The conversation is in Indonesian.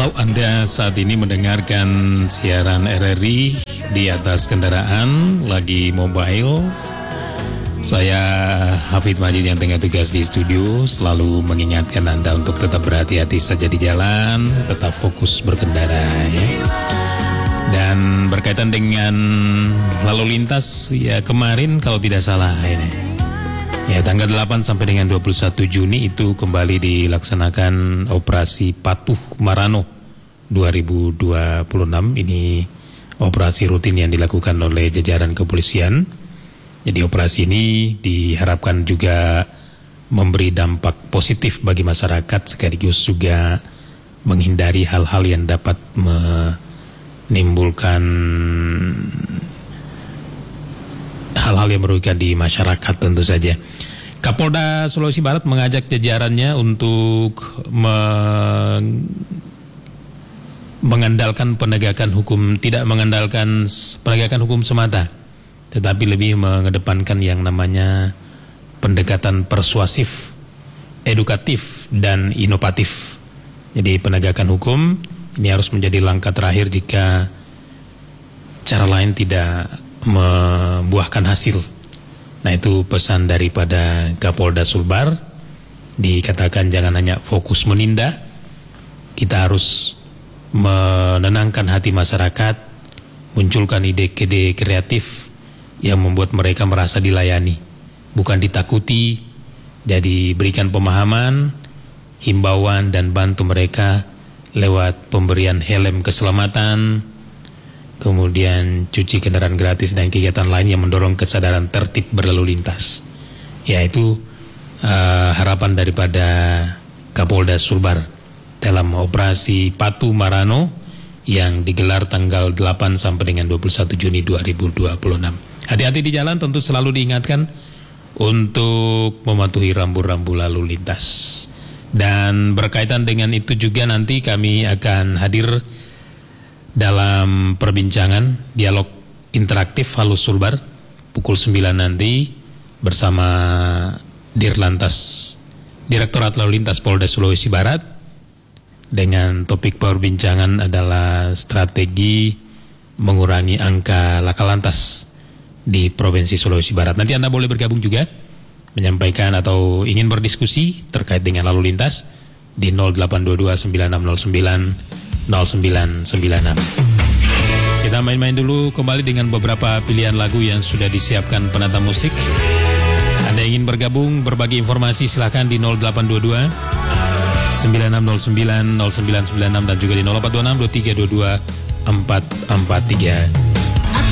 Kalau Anda saat ini mendengarkan siaran RRI di atas kendaraan, lagi mobile, saya Hafid Majid yang tengah tugas di studio selalu mengingatkan Anda untuk tetap berhati-hati saja di jalan, tetap fokus berkendara ya. Dan berkaitan dengan lalu lintas, ya kemarin kalau tidak salah ini, ya tanggal 8 sampai dengan 21 Juni itu kembali dilaksanakan operasi Patuh Marano 2026. Ini operasi rutin yang dilakukan oleh jajaran kepolisian. Jadi operasi ini diharapkan juga memberi dampak positif bagi masyarakat, sekaligus juga menghindari hal-hal yang dapat menimbulkan hal-hal yang merugikan di masyarakat tentu saja. Kapolda Sulawesi Barat mengajak jajarannya untuk mengandalkan penegakan hukum, tidak mengandalkan penegakan hukum semata, tetapi lebih mengedepankan yang namanya pendekatan persuasif, edukatif, dan inovatif. Jadi penegakan hukum ini harus menjadi langkah terakhir jika cara lain tidak membuahkan hasil. Nah, itu pesan daripada Kapolda Sulbar. Dikatakan jangan hanya fokus menindak, kita harus menenangkan hati masyarakat, munculkan ide-ide kreatif yang membuat mereka merasa dilayani, bukan ditakuti. Jadi berikan pemahaman, himbauan, dan bantu mereka lewat pemberian helm keselamatan, kemudian cuci kendaraan gratis dan kegiatan lain yang mendorong kesadaran tertib berlalu lintas. Yaitu harapan daripada Kapolda Sulbar dalam operasi Patuh Marano yang digelar tanggal 8 sampai dengan 21 Juni 2026. Hati-hati di jalan, tentu selalu diingatkan untuk mematuhi rambu-rambu lalu lintas. Dan berkaitan dengan itu juga nanti kami akan hadir dalam perbincangan dialog interaktif Halo Sulbar pukul 9 nanti bersama Dirlantas Direktorat Lalu Lintas Polda Sulawesi Barat, dengan topik perbincangan adalah strategi mengurangi angka laka lantas di Provinsi Sulawesi Barat. Nanti Anda boleh bergabung juga, menyampaikan atau ingin berdiskusi terkait dengan lalu lintas di 0822 9609 0996. Kita main-main dulu kembali dengan beberapa pilihan lagu yang sudah disiapkan penata musik. Anda ingin bergabung, berbagi informasi, silakan di 0822 9609 0996 dan juga di 0426 2322 443.